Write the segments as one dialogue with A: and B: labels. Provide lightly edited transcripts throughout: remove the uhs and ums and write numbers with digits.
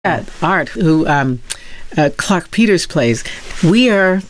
A: Art, who Clark Peters plays. We are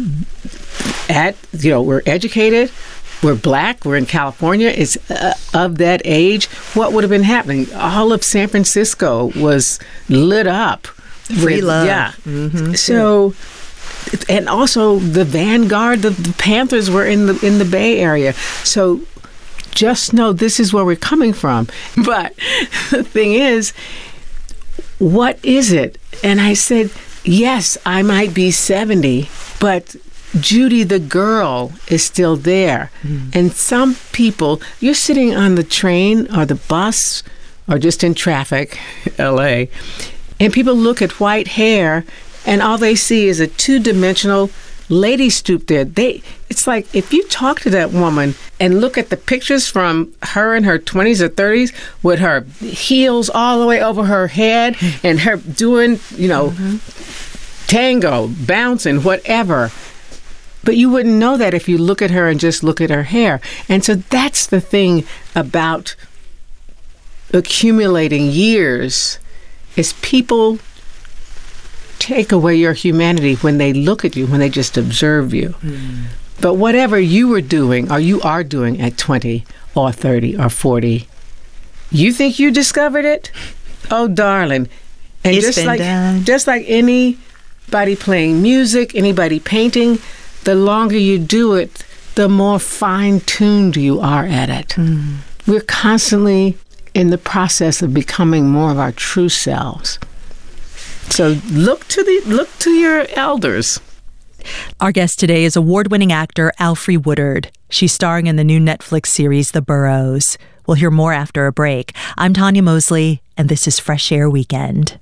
A: we're educated. We're black. We're in California. It's of that age. What would have been happening? All of San Francisco was lit up.
B: Free love.
A: Yeah. Mm-hmm. So, and also the Vanguard, the Panthers were in the Bay Area. So, just know this is where we're coming from. But the thing is, what is it? And I said, yes, I might be 70, but Judy the girl is still there. And some people, you're sitting on the train or the bus or just in traffic, LA, and people look at white hair and all they see is a two-dimensional lady stoop there. It's like if you talk to that woman and look at the pictures from her in her 20s or 30s with her heels all the way over her head and her doing, tango, bouncing, whatever. But you wouldn't know that if you look at her and just look at her hair. And so that's the thing about accumulating years is people take away your humanity when they look at you, when they just observe you. But whatever you were doing or you are doing at 20 or 30 or 40, you think you discovered it? Oh, darling. And
B: it's
A: just like anybody playing music, anybody painting, the longer you do it, the more fine-tuned you are at it. We're constantly in the process of becoming more of our true selves. So look to your elders.
C: Our guest today is award-winning actor Alfre Woodard. She's starring in the new Netflix series The Burrows. We'll hear more after a break. I'm Tanya Mosley, and this is Fresh Air Weekend.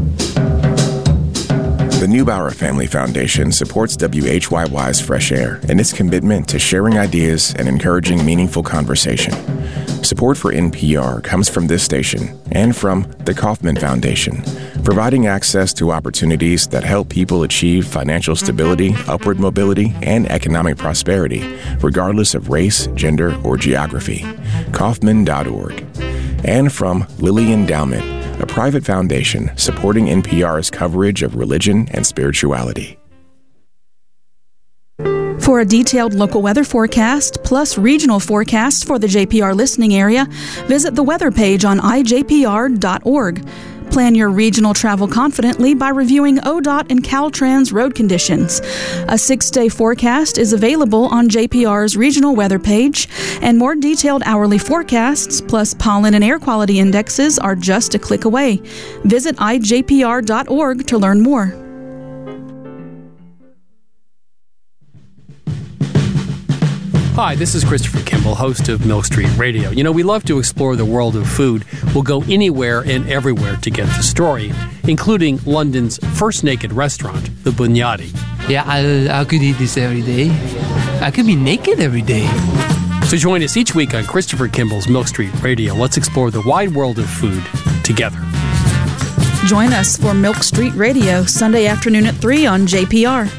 D: The Neubauer Family Foundation supports WHYY's Fresh Air and its commitment to sharing ideas and encouraging meaningful conversation. Support for NPR comes from this station and from the Kauffman Foundation, providing access to opportunities that help people achieve financial stability, upward mobility, and economic prosperity, regardless of race, gender, or geography. Kauffman.org. And from Lilly Endowment, a private foundation supporting NPR's coverage of religion and spirituality.
E: For a detailed local weather forecast, plus regional forecasts for the JPR listening area, visit the weather page on ijpr.org. Plan your regional travel confidently by reviewing ODOT and Caltrans road conditions. A 6-day forecast is available on JPR's regional weather page, and more detailed hourly forecasts plus pollen and air quality indexes are just a click away. Visit ijpr.org to learn more.
F: Hi, this is Christopher Kimball, host of Milk Street Radio. We love to explore the world of food. We'll go anywhere and everywhere to get the story, including London's first naked restaurant, the Bunyadi.
G: Yeah, I could eat this every day. I could be naked every day.
F: So join us each week on Christopher Kimball's Milk Street Radio. Let's explore the wide world of food together.
E: Join us for Milk Street Radio, Sunday afternoon at 3 on JPR.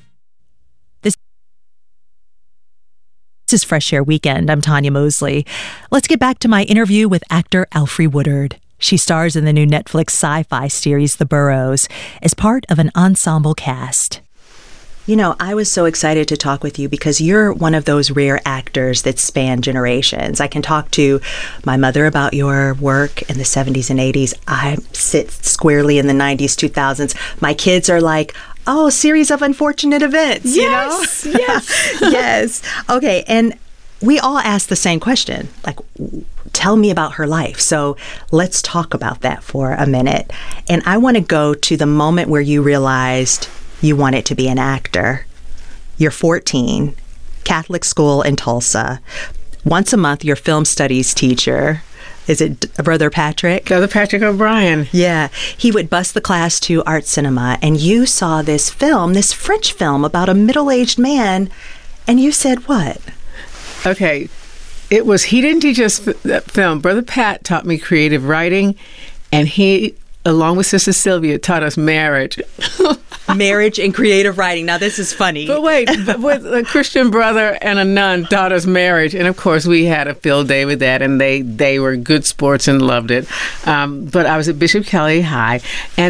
C: This is Fresh Air Weekend. I'm Tanya Mosley. Let's get back to my interview with actor Alfre Woodard. She stars in the new Netflix sci-fi series The Burrows as part of an ensemble cast.
B: I was so excited to talk with you because you're one of those rare actors that span generations. I can talk to my mother about your work in the 70s and 80s. I sit squarely in the 90s, 2000s. My kids are like, oh, series of unfortunate events,
A: yes, Yes.
B: Yes. Okay. And we all ask the same question, like, tell me about her life. So let's talk about that for a minute. And I want to go to the moment where you realized you wanted to be an actor. You're 14, Catholic school in Tulsa. Once a month, your film studies teacher, is it Brother Patrick?
A: Brother Patrick O'Brien.
B: Yeah. He would bus the class to art cinema, and you saw this film, this French film about a middle-aged man, and you said what?
A: Okay. He didn't teach us that film. Brother Pat taught me creative writing, and he along with Sister Sylvia, taught us marriage.
B: Marriage and creative writing. Now, this is funny.
A: But wait, with a Christian brother and a nun taught us marriage. And of course, we had a field day with that, and they were good sports and loved it. But I was at Bishop Kelly High. And